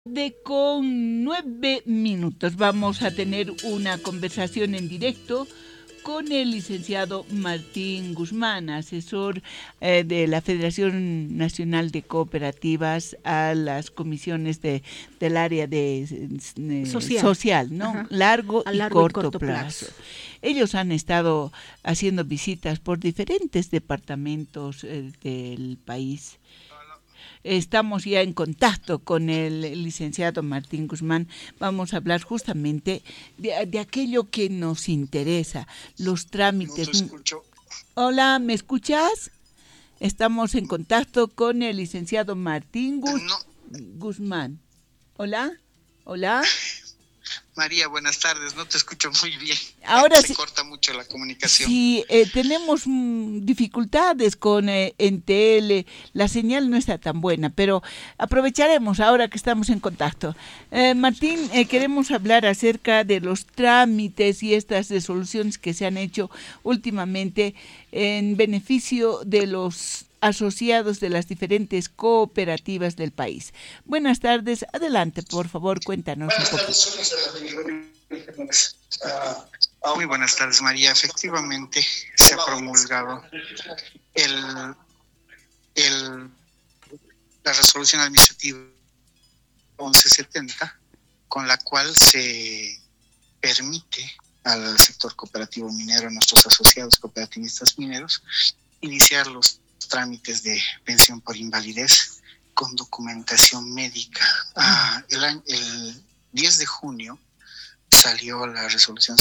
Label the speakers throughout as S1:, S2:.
S1: Con 9 minutos vamos a tener una conversación en directo con el licenciado Martín Guzmán, asesor de la Federación Nacional de Cooperativas a las comisiones del área de social, ¿no?
S2: Ajá.
S1: Largo,
S2: A
S1: y
S2: largo
S1: corto,
S2: y corto
S1: plazo.
S2: plazo.
S1: Ellos han estado haciendo visitas por diferentes departamentos del país. Estamos ya en contacto con el licenciado Martín Guzmán. Vamos a hablar justamente de aquello que nos interesa, los trámites.
S3: No te escucho.
S1: Hola, ¿me escuchas? Estamos en contacto con el licenciado Martín Guzmán. Hola, hola.
S3: María, buenas tardes, no te escucho muy bien.
S1: Ahora
S3: se corta mucho la comunicación.
S1: Sí, tenemos dificultades con Entel, la señal no está tan buena, pero aprovecharemos ahora que estamos en contacto. Martín, queremos hablar acerca de los trámites y estas resoluciones que se han hecho últimamente en beneficio de los asociados de las diferentes cooperativas del país. Buenas tardes, adelante, por favor, cuéntanos un poquito.
S3: Muy buenas tardes, María. Efectivamente, se ha promulgado la resolución administrativa 1170, con la cual se permite al sector cooperativo minero, a nuestros asociados cooperativistas mineros, iniciar los trámites de pensión por invalidez con documentación médica. El 10 de junio salió la resolución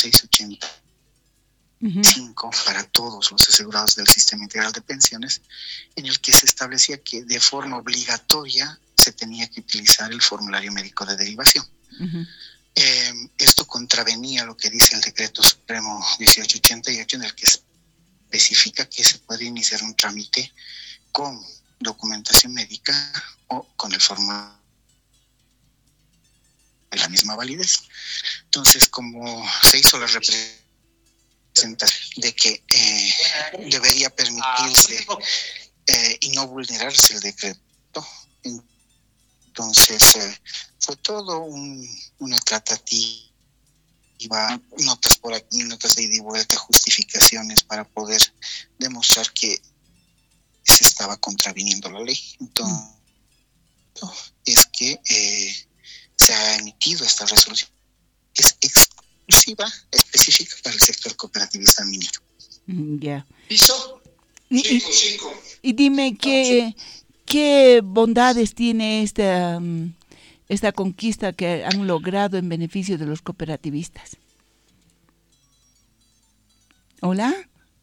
S3: 685 para todos los asegurados del Sistema Integral de Pensiones, en el que se establecía que de forma obligatoria se tenía que utilizar el formulario médico de derivación. Esto contravenía lo que dice el Decreto Supremo 1888, en el que especifica que se puede iniciar un trámite con documentación médica o con el formulario de la misma validez. Entonces, como se hizo la representación de que debería permitirse y no vulnerarse el decreto, entonces fue todo una tratativa, notas por aquí, notas de ida y vuelta, justificaciones para poder demostrar que se estaba contraviniendo la ley. Entonces, es que se ha emitido esta resolución, que es exclusiva, específica para el sector cooperativista minero.
S1: Ya.
S3: ¿Piso?
S1: Y dime, ¿qué bondades tiene esta conquista que han logrado en beneficio de los cooperativistas? ¿Hola?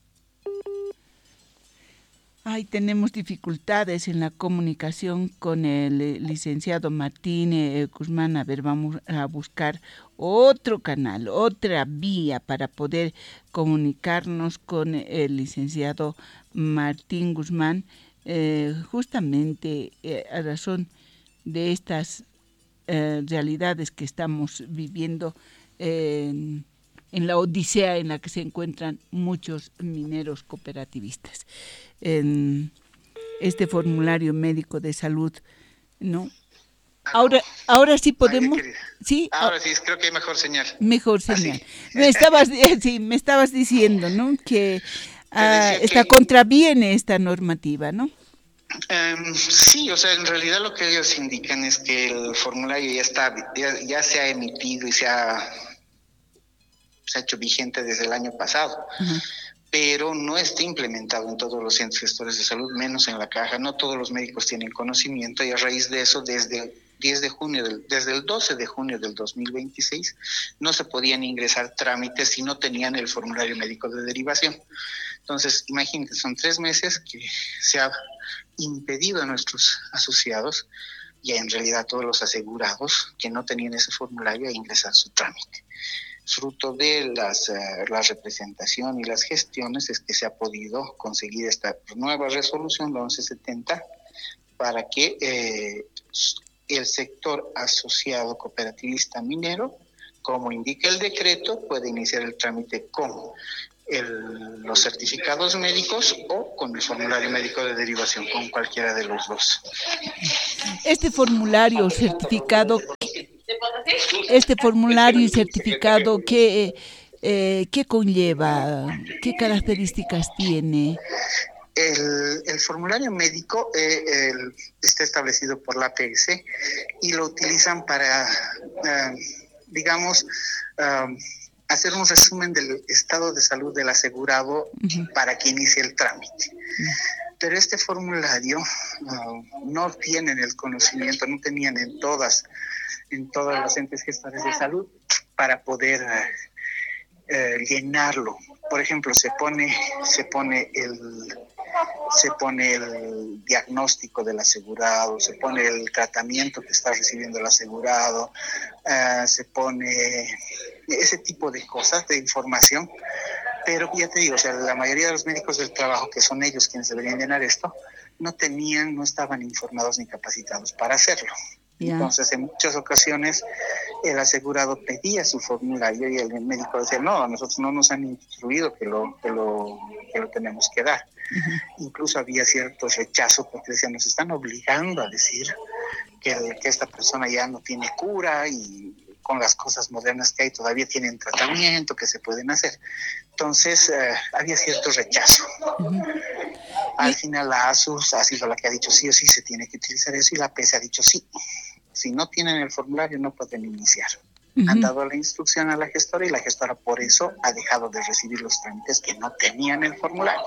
S1: Ay, tenemos dificultades en la comunicación con el licenciado Martín Guzmán. A ver, vamos a buscar otro canal, otra vía para poder comunicarnos con el licenciado Martín Guzmán, justamente a razón de estas realidades que estamos viviendo en la odisea en la que se encuentran muchos mineros cooperativistas. En este formulario médico de salud, ¿no? Ahora sí podemos. Sí,
S3: ahora sí, creo que hay mejor señal.
S1: Mejor señal. Me estabas diciendo, ¿no? Que contraviene esta normativa, ¿no?
S3: Sí, o sea, en realidad lo que ellos indican es que el formulario ya se ha emitido y se ha hecho vigente desde el año pasado. Uh-huh. Pero no está implementado en todos los centros gestores de salud, menos en la caja. No todos los médicos tienen conocimiento, y a raíz de eso, desde el 12 de junio del 2026, no se podían ingresar trámites si no tenían el formulario médico de derivación. Entonces, imagínense, son 3 meses que se ha impedido a nuestros asociados y en realidad a todos los asegurados que no tenían ese formulario a ingresar su trámite. Fruto de la representación y las gestiones es que se ha podido conseguir esta nueva resolución, la 1170, para que el sector asociado cooperativista minero, como indica el decreto, puede iniciar el trámite con los certificados médicos o con el formulario médico de derivación, con cualquiera de los dos.
S1: Este formulario y certificado, ¿qué conlleva? ¿Qué características tiene?
S3: El formulario médico está establecido por la APS y lo utilizan para, digamos, hacer un resumen del estado de salud del asegurado para que inicie el trámite. Pero este formulario no tienen el conocimiento, no tenían en todas las entes gestores de salud para poder llenarlo. Por ejemplo, se pone el diagnóstico del asegurado, se pone el tratamiento que está recibiendo el asegurado, se pone ese tipo de cosas, de información. Pero ya te digo, o sea, la mayoría de los médicos del trabajo, que son ellos quienes deberían llenar esto, no estaban informados ni capacitados para hacerlo. Yeah. Entonces, en muchas ocasiones, el asegurado pedía su formulario y el médico decía, no, a nosotros no nos han instruido que lo tenemos que dar. Incluso había cierto rechazo porque decían, nos están obligando a decir que esta persona ya no tiene cura y con las cosas modernas que hay todavía tienen tratamiento que se pueden hacer. Entonces, había cierto rechazo. Al final la ASUS ha sido la que ha dicho sí o sí se tiene que utilizar eso y la APS ha dicho sí. Si no tienen el formulario no pueden iniciar. Han dado la instrucción a la gestora y la gestora por eso ha dejado de recibir los trámites que no tenían el formulario.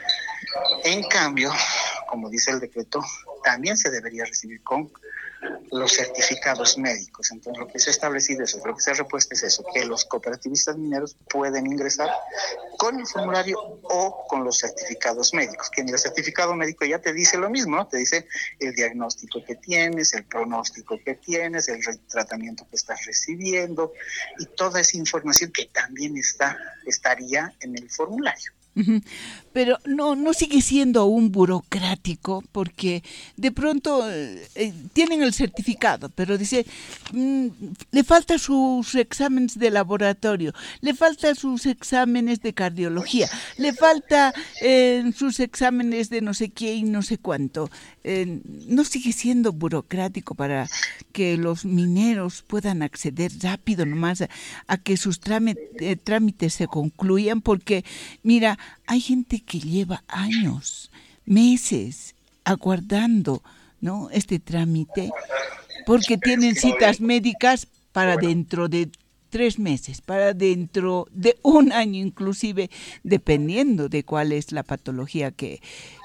S3: En cambio, como dice el decreto, también se debería recibir con los certificados médicos. Entonces, lo que se ha establecido es, lo que se ha repuesto es eso, que los cooperativistas mineros pueden ingresar con el formulario o con los certificados médicos, que en el certificado médico ya te dice lo mismo, ¿no? Te dice el diagnóstico que tienes, el pronóstico que tienes, el tratamiento que estás recibiendo y toda esa información que también estaría en el formulario.
S1: Pero no sigue siendo aún burocrático, porque de pronto tienen el certificado, pero dice, le faltan sus exámenes de laboratorio, le faltan sus exámenes de cardiología, le falta sus exámenes de no sé qué y no sé cuánto. No sigue siendo burocrático para que los mineros puedan acceder rápido nomás a que sus trámites se concluyan, porque mira, hay gente que lleva años, meses aguardando, ¿no?, este trámite, porque tienen citas médicas para dentro de 3 meses, para dentro de 1 año inclusive, dependiendo de cuál es la patología que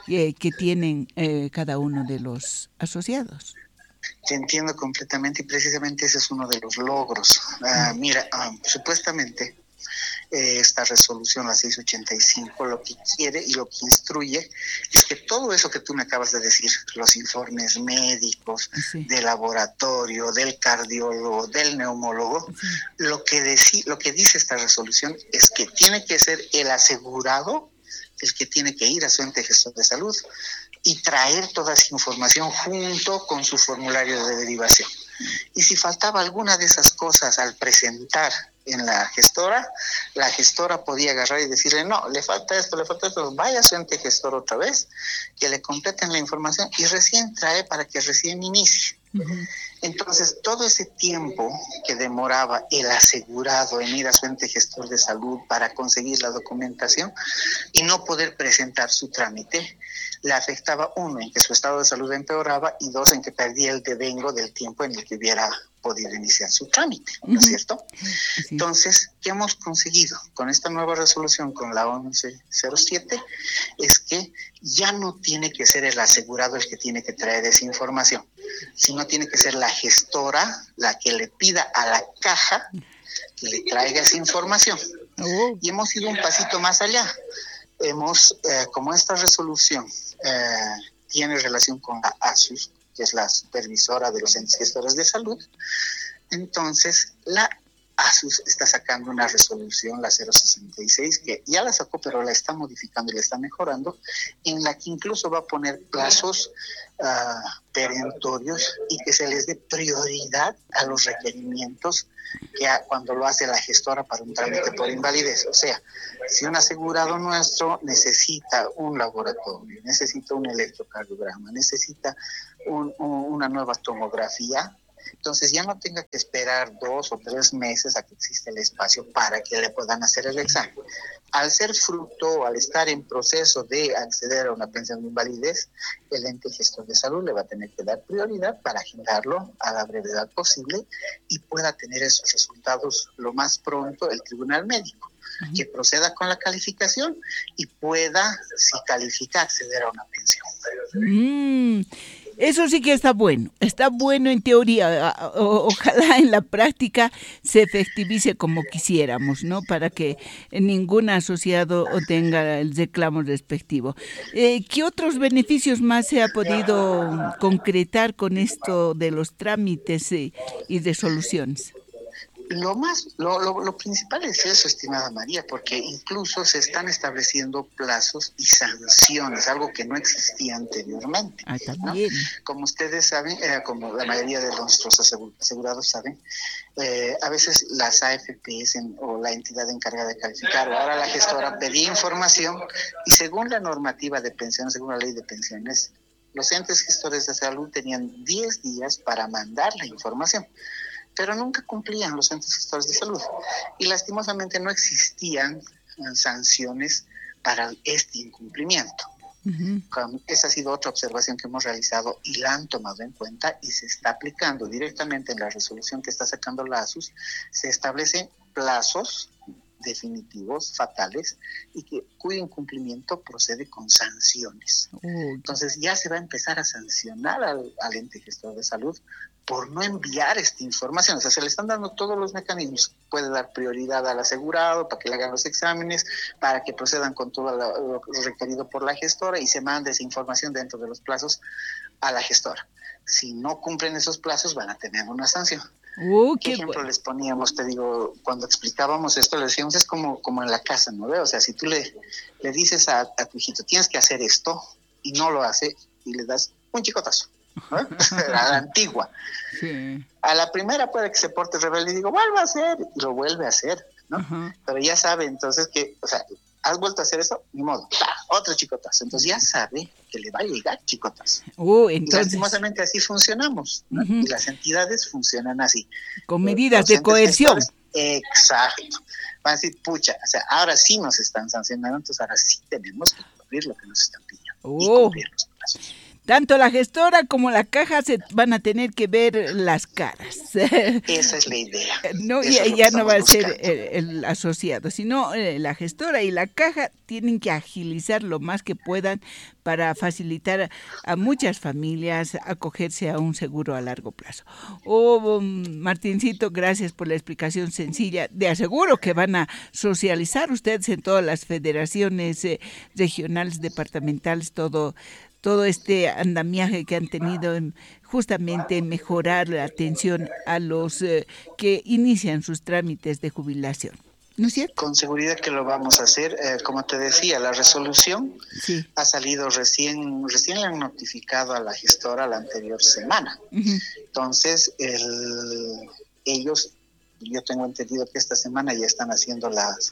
S1: tienen cada uno de los asociados.
S3: Te entiendo completamente y precisamente ese es uno de los logros. Mira, supuestamente esta resolución, la 685, lo que quiere y lo que instruye es que todo eso que tú me acabas de decir, los informes médicos, del laboratorio, del cardiólogo, del neumólogo, lo que dice esta resolución es que tiene que ser el asegurado el que tiene que ir a su ente gestor de salud y traer toda esa información junto con su formulario de derivación. Y si faltaba alguna de esas cosas al presentar en la gestora podía agarrar y decirle, no, le falta esto, vaya a su ente gestor otra vez, que le completen la información y recién trae para que recién inicie. Entonces, todo ese tiempo que demoraba el asegurado en ir a su ente gestor de salud para conseguir la documentación y no poder presentar su trámite, le afectaba, 1, en que su estado de salud empeoraba y 2, en que perdía el devengo del tiempo en el que hubiera podido iniciar su trámite, ¿no es cierto? Sí. Entonces, ¿qué hemos conseguido con esta nueva resolución, con la 1107? Es que ya no tiene que ser el asegurado el que tiene que traer esa información, sino tiene que ser la gestora la que le pida a la caja que le traiga esa información. Y hemos ido un pasito más allá. Como esta resolución tiene relación con la ASUS, que es la supervisora de los entes gestores de salud, entonces la ASUS está sacando una resolución, la 066, que ya la sacó, pero la está modificando y la está mejorando, en la que incluso va a poner plazos perentorios y que se les dé prioridad a los requerimientos que cuando lo hace la gestora para un trámite por invalidez. O sea, si un asegurado nuestro necesita un laboratorio, necesita un electrocardiograma, necesita una nueva tomografía, entonces ya no tenga que esperar 2 o 3 meses a que exista el espacio para que le puedan hacer el examen. Al ser fruto, al estar en proceso de acceder a una pensión de invalidez, el ente gestor de salud le va a tener que dar prioridad para agendarlo a la brevedad posible y pueda tener esos resultados lo más pronto el tribunal médico, que proceda con la calificación y pueda, si califica, acceder a una pensión.
S1: Eso sí que está bueno en teoría, ojalá en la práctica se efectivice como quisiéramos, ¿no? Para que ningún asociado tenga el reclamo respectivo. ¿Qué otros beneficios más se ha podido concretar con esto de los trámites y resoluciones?
S3: Lo principal es eso, estimada María, porque incluso se están estableciendo plazos y sanciones, algo que no existía anteriormente.
S1: También.
S3: ¿No? Como ustedes saben, como la mayoría de nuestros asegurados saben, a veces las AFPs o la entidad encargada de calificar, o ahora la gestora pedía información y según la normativa de pensiones, según la ley de pensiones, los entes gestores de salud tenían 10 días para mandar la información, pero nunca cumplían los entes gestores de salud. Y lastimosamente no existían sanciones para este incumplimiento. Esa ha sido otra observación que hemos realizado y la han tomado en cuenta y se está aplicando directamente en la resolución que está sacando la ASUS. Se establecen plazos definitivos, fatales, y cuyo incumplimiento procede con sanciones. Entonces ya se va a empezar a sancionar al ente gestor de salud por no enviar esta información. O sea, se le están dando todos los mecanismos. Puede dar prioridad al asegurado para que le hagan los exámenes, para que procedan con todo lo requerido por la gestora y se mande esa información dentro de los plazos a la gestora. Si no cumplen esos plazos, van a tener una sanción. ¿Qué ejemplo les poníamos? Te digo, cuando explicábamos esto, le decíamos, es como en la casa, ¿no? O sea, si tú le dices a tu hijito, tienes que hacer esto, y no lo hace, y le das un chicotazo, ¿no? A la antigua.
S1: Sí.
S3: A la primera puede que se porte rebelde y digo, vuelve a hacer, y lo vuelve a hacer, ¿no? Pero ya sabe entonces que, o sea, has vuelto a hacer eso, ni modo, otro chicotazo. Entonces ya sabe que le va a llegar chicotazo.
S1: Entonces...
S3: Y lastimosamente así funcionamos, ¿no? Y las entidades funcionan así.
S1: Con medidas de coerción.
S3: Exacto. Van a decir, pucha, o sea, ahora sí nos están sancionando, entonces ahora sí tenemos que cumplir lo que nos están pidiendo. Y cumplir los plazos.
S1: Tanto la gestora como la caja se van a tener que ver las caras.
S3: Esa es la idea.
S1: No, ya no va a ser el asociado, sino la gestora y la caja tienen que agilizar lo más que puedan para facilitar a muchas familias acogerse a un seguro a largo plazo. Martincito, gracias por la explicación sencilla. De aseguro que van a socializar ustedes en todas las federaciones regionales, departamentales, todo este andamiaje que han tenido en justamente mejorar la atención a los que inician sus trámites de jubilación. ¿No es cierto?
S3: Con seguridad que lo vamos a hacer. Como te decía, la resolución ha salido recién la han notificado a la gestora la anterior semana. Entonces, ellos, yo tengo entendido que esta semana ya están haciendo las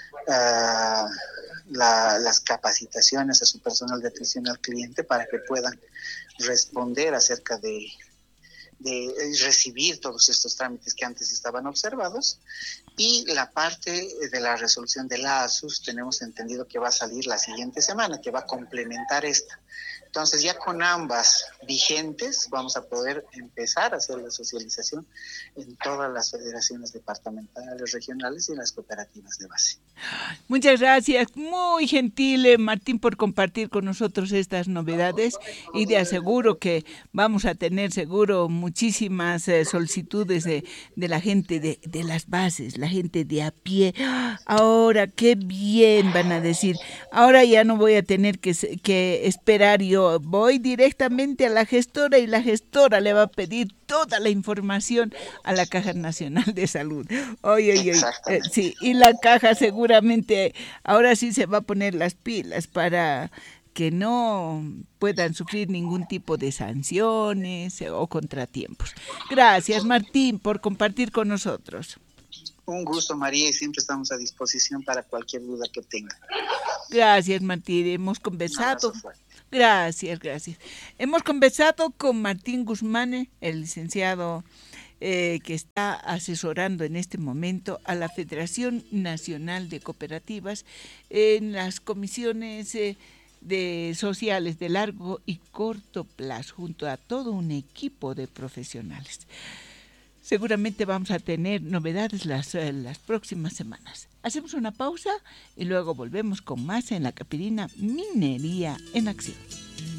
S3: capacitaciones a su personal de atención al cliente para que puedan responder acerca de recibir todos estos trámites que antes estaban observados. Y la parte de la resolución de la ASUS tenemos entendido que va a salir la siguiente semana, que va a complementar esta. Entonces ya con ambas vigentes vamos a poder empezar a hacer la socialización en todas las federaciones departamentales, regionales y en las cooperativas de base.
S1: Muchas gracias, muy gentil Martín por compartir con nosotros estas novedades y de aseguro que vamos a tener seguro muchísimas solicitudes de la gente de las bases, la gente de a pie. Ahora qué bien van a decir, ahora ya no voy a tener que esperar yo yo voy directamente a la gestora y la gestora le va a pedir toda la información a la Caja Nacional de Salud. Oye, sí, y la Caja seguramente ahora sí se va a poner las pilas para que no puedan sufrir ningún tipo de sanciones o contratiempos. Gracias, Martín, por compartir con nosotros.
S3: Un gusto, María, y siempre estamos a disposición para cualquier duda que tenga.
S1: Gracias, Martín. Hemos conversado. Gracias. Hemos conversado con Martín Guzmán, el licenciado que está asesorando en este momento a la Federación Nacional de Cooperativas en las comisiones de sociales de largo y corto plazo, junto a todo un equipo de profesionales. Seguramente vamos a tener novedades las próximas semanas. Hacemos una pausa y luego volvemos con más en La Capirina Minería en Acción.